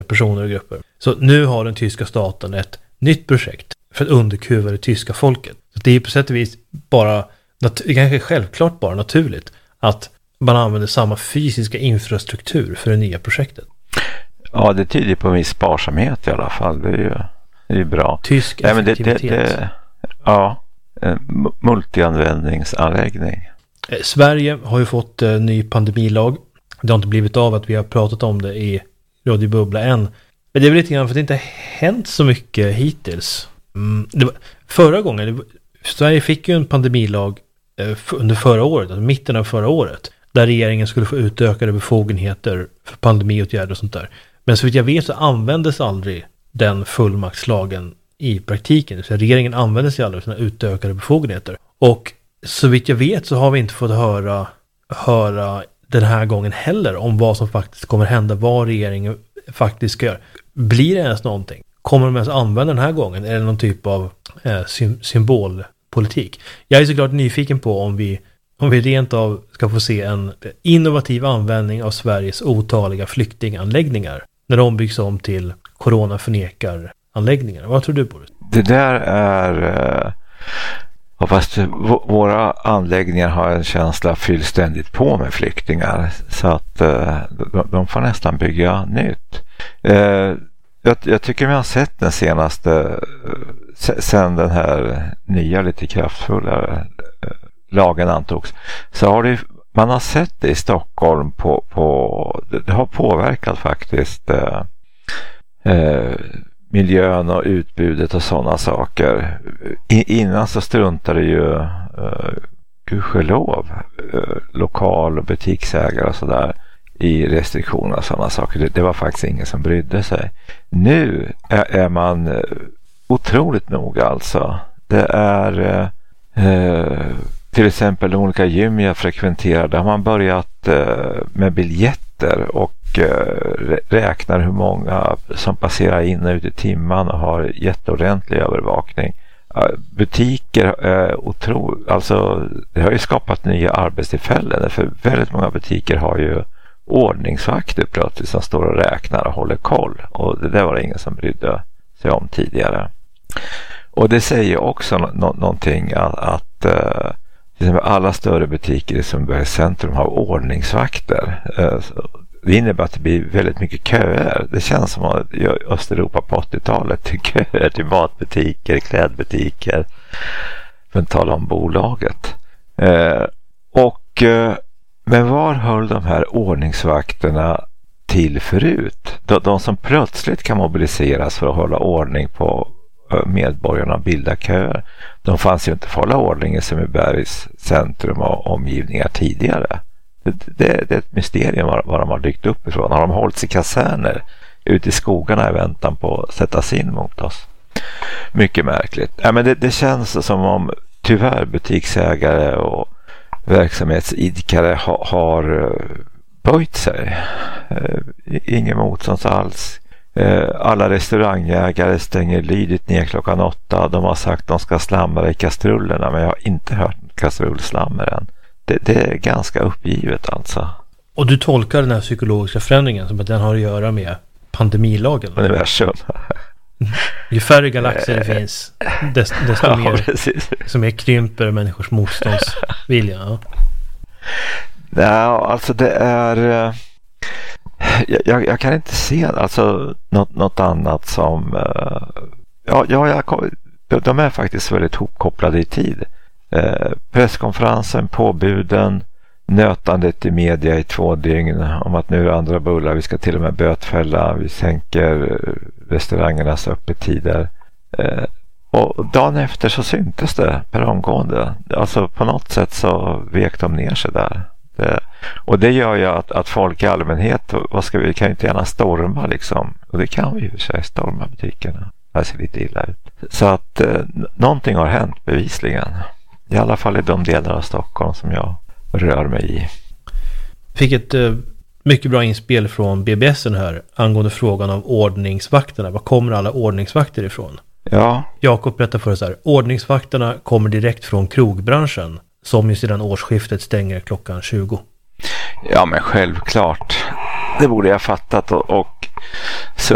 personer och grupper. Så nu har den tyska staten ett nytt projekt för att underkuva det tyska folket. Så det är på sätt och vis bara, kanske självklart bara naturligt att man använder samma fysiska infrastruktur för det nya projektet. Ja, det tyder på en viss sparsamhet i alla fall. Det är ju bra. Tysk effektivitet. Multianvändningsanläggning. Sverige har ju fått ny pandemilag. Det har inte blivit av att vi har pratat om det i Radio Bubbla än. Men det är väl lite grann för att det inte hänt så mycket hittills. Förra gången, Sverige fick ju en pandemilag under förra året, alltså mitten av förra året, där regeringen skulle få utökade befogenheter för pandemiåtgärder och sånt där. Men så vitt jag vet så användes aldrig den fullmaktslagen i praktiken. Så regeringen använde sig aldrig av sina utökade befogenheter. Och så vitt jag vet så har vi inte fått höra den här gången heller om vad som faktiskt kommer hända, vad regeringen faktiskt ska göra. Blir det ens någonting? Kommer de ens använda den här gången? Är det någon typ av symbolpolitik? Jag är såklart nyfiken på om vi rent av ska få se en innovativ användning av Sveriges otaliga flyktinganläggningar när de byggs om till coronaförnekaranläggningar. Vad tror du, Boris? Det där är... fast våra anläggningar har en känsla fylls ständigt på med flyktingar, så att de får nästan bygga nytt. Jag tycker vi har sett den senaste, sen den här nya lite kraftfullare lagen antogs, så har man har sett det i Stockholm det har påverkat faktiskt miljön och utbudet och sådana saker. Innan så struntade ju gudskelov lokal- och butiksägare och sådär i restriktioner och sådana saker. Det var faktiskt ingen som brydde sig. Nu är man otroligt noga alltså. Det är till exempel de olika gym jag frekventerar, där har man börjat med biljetter och räknar hur många som passerar in och ut i timman och har jätteordentlig övervakning. Butiker alltså det har ju skapat nya arbetstillfällen, för väldigt många butiker har ju ordningsvakter plötsligt som står och räknar och håller koll, och det där var det ingen som brydde sig om tidigare. Och det säger också någonting att alla större butiker i Sundbybergs centrum har ordningsvakter. Det innebär att det blir väldigt mycket köer. Det känns som att i Östeuropa på 80-talet köer till matbutiker, klädbutiker, för att tala om bolaget. Men var höll de här ordningsvakterna till förut? De som plötsligt kan mobiliseras för att hålla ordning på medborgarna och bilda köer. De fanns ju inte för att hålla ordning i Sundbybergs centrum och omgivningar tidigare. Det är ett mysterium var de har dykt upp ifrån. Har de hållit sig kaserner ute i skogarna i väntan på att sättas in mot oss? Mycket märkligt. Ja, men det känns som om tyvärr butiksägare och verksamhetsidkare har böjt sig. Ingen motstånd alls. Alla restaurangägare stänger lydigt ner 8:00. De har sagt att de ska slamra i kastrullerna, men jag har inte hört kastrullslammer än. Det är ganska uppgivet alltså. Och du tolkar den här psykologiska förändringen som att den har att göra med pandemilagen? Universum. Ju färre galaxer det finns, desto mer som är krymper människors motståndsvilja. Ja. Ja, alltså det är... Jag kan inte se alltså något annat som... de är faktiskt väldigt hopkopplade i tid. Presskonferensen, påbuden, nötandet i media i 2 dygn om att nu är andra bullar, vi ska till och med bötfälla, vi sänker restaurangernas öppettider. Och dagen efter så syntes det per omgående. Alltså på något sätt så vek de ner sig där. Och det gör ju att folk i allmänhet, vi kan ju inte gärna storma liksom. Och det kan vi ju för sig, storma butikerna. Det ser lite illa ut. Så att någonting har hänt bevisligen. I alla fall i de delar av Stockholm som jag rör mig i. Fick ett mycket bra inspel från BBS:en här angående frågan om ordningsvakterna. Var kommer alla ordningsvakter ifrån? Ja. Jakob berättar för oss här. Ordningsvakterna kommer direkt från krogbranschen som ju sedan årsskiftet stänger 20:00. Ja, men självklart. Det borde jag fattat och